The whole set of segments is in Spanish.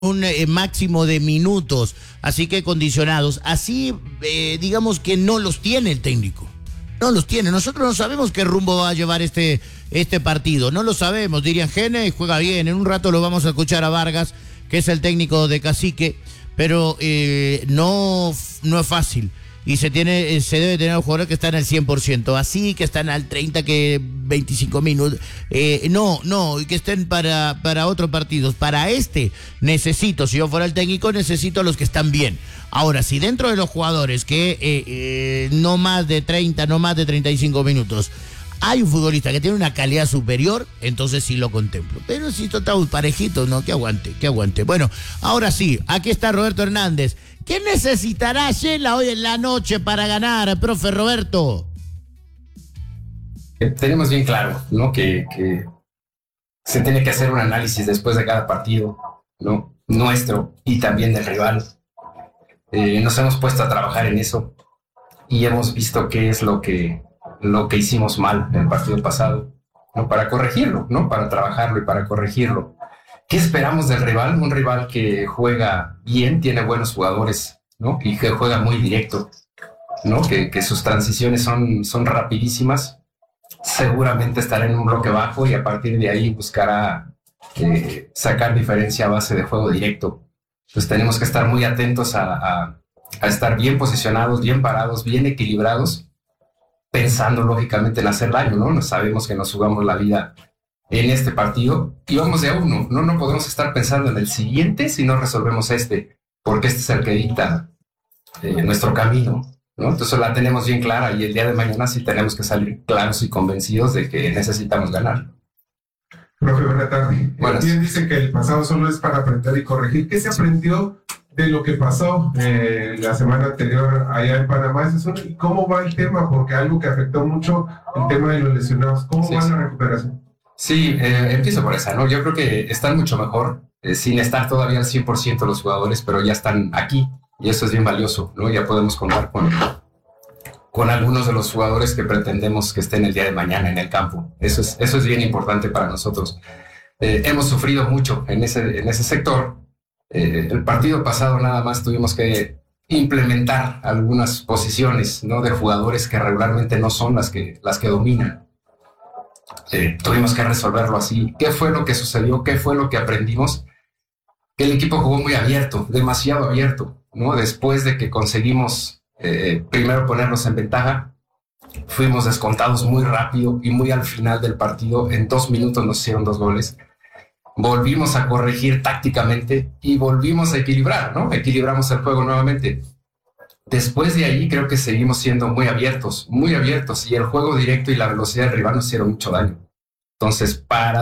un máximo de minutos, así que condicionados. Así, digamos que no los tiene el técnico. No los tiene. Nosotros no sabemos qué rumbo va a llevar este partido. No lo sabemos. Dirían, Gene juega bien. En un rato lo vamos a escuchar a Vargas, que es el técnico de Cacique, pero no es fácil. Y se debe tener los jugadores que están al 100%, así que están al 30, que 25 minutos. No, y que estén para otros partidos. Para necesito, si yo fuera el técnico, necesito a los que están bien. Ahora, si dentro de los jugadores que no más de 30, no más de 35 minutos, hay un futbolista que tiene una calidad superior, entonces sí lo contemplo. Pero si estamos parejitos, no, que aguante. Bueno, ahora sí, aquí está Roberto Hernández. ¿Qué necesitará Shela hoy en la noche para ganar, profe Roberto? Tenemos bien claro, ¿no? Que se tiene que hacer un análisis después de cada partido, ¿no? Nuestro y también del rival. Nos hemos puesto a trabajar en eso y hemos visto qué es lo que hicimos mal en el partido pasado, ¿no? Para corregirlo, ¿no? Para trabajarlo y para corregirlo. ¿Qué esperamos del rival? Un rival que juega bien, tiene buenos jugadores, ¿no? Y que juega muy directo, ¿no? Que sus transiciones son rapidísimas. Seguramente estará en un bloque bajo y a partir de ahí buscará sacar diferencia a base de juego directo. Entonces tenemos que estar muy atentos a estar bien posicionados, bien parados, bien equilibrados, pensando lógicamente en hacer daño, ¿no? Sabemos que nos jugamos la vida en este partido y vamos de a uno, ¿no? No podemos estar pensando en el siguiente si no resolvemos porque este es el que dicta nuestro camino, ¿no? Entonces la tenemos bien clara y el día de mañana sí tenemos que salir claros y convencidos de que necesitamos ganar. Profe, buena tarde. Bien dicen que el pasado solo es para aprender y corregir. ¿Qué se aprendió de lo que pasó la semana anterior allá en Panamá? ¿Y cómo va el tema? Porque algo que afectó mucho el tema de los lesionados. ¿Cómo va la recuperación? Sí, empiezo por esa, ¿no? Yo creo que están mucho mejor, sin estar todavía al 100% los jugadores, pero ya están aquí y eso es bien valioso, ¿no? Ya podemos contar con algunos de los jugadores que pretendemos que estén el día de mañana en el campo. Eso es bien importante para nosotros. Hemos sufrido mucho en ese sector. El partido pasado nada más tuvimos que implementar algunas posiciones, ¿no? De jugadores que regularmente no son las que dominan. Tuvimos que resolverlo así. ¿Qué fue lo que sucedió? ¿Qué fue lo que aprendimos? Que el equipo jugó muy abierto, demasiado abierto, ¿no? Después de que conseguimos primero ponernos en ventaja, fuimos descontados muy rápido y muy al final del partido. En 2 minutos nos hicieron 2 goles. Volvimos a corregir tácticamente y volvimos a equilibrar, ¿no? Equilibramos el juego nuevamente. Después de ahí creo que seguimos siendo muy abiertos y el juego directo y la velocidad del rival nos hicieron mucho daño. Entonces,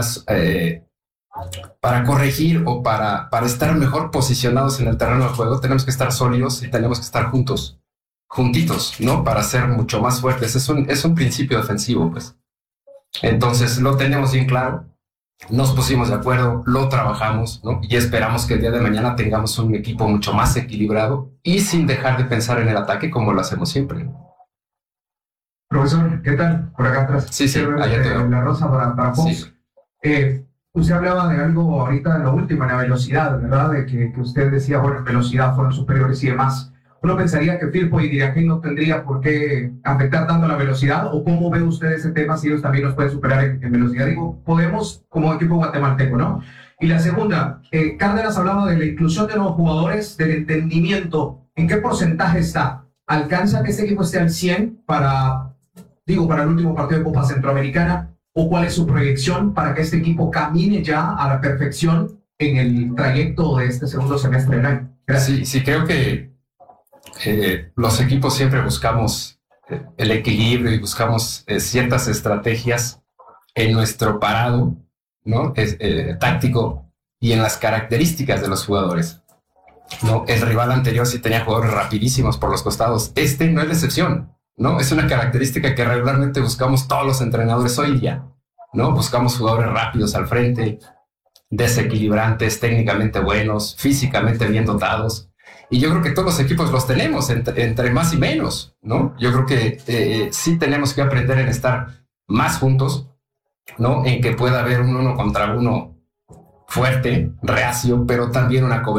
para corregir o para estar mejor posicionados en el terreno del juego, tenemos que estar sólidos y tenemos que estar juntitos, ¿no? Para ser mucho más fuertes. Es un principio defensivo, pues. Entonces, lo tenemos bien claro. Nos pusimos de acuerdo, lo trabajamos, ¿no? Y esperamos que el día de mañana tengamos un equipo mucho más equilibrado y sin dejar de pensar en el ataque como lo hacemos siempre. Profesor, ¿qué tal? Por acá atrás. Sí, allá te veo. La rosa para Fox. Sí. Usted hablaba de algo ahorita en lo último, en la velocidad, ¿verdad? De que usted decía, bueno, en velocidad fueron superiores y demás. Uno pensaría que Firpo y Diraquín no tendría por qué afectar tanto la velocidad, o cómo ve usted ese tema si ellos también nos pueden superar en velocidad. Digo, podemos como equipo guatemalteco, ¿no? Y la segunda, Cárdenas hablaba de la inclusión de nuevos jugadores, del entendimiento. ¿En qué porcentaje está? ¿Alcanza que este equipo esté al 100 para el último partido de Copa Centroamericana? ¿O cuál es su proyección para que este equipo camine ya a la perfección en el trayecto de este segundo semestre del año? Gracias. Sí, creo que los equipos siempre buscamos el equilibrio y buscamos ciertas estrategias en nuestro parado, ¿no? Táctico y en las características de los jugadores, ¿no? El rival anterior sí tenía jugadores rapidísimos por los costados. Este no es la excepción, ¿no? Es una característica que regularmente buscamos todos los entrenadores hoy día, ¿no? Buscamos jugadores rápidos al frente, desequilibrantes, técnicamente buenos, físicamente bien dotados. Y yo creo que todos los equipos los tenemos, entre más y menos, ¿no? Yo creo que sí tenemos que aprender en estar más juntos, ¿no? En que pueda haber un 1 contra 1 fuerte, reacio, pero también una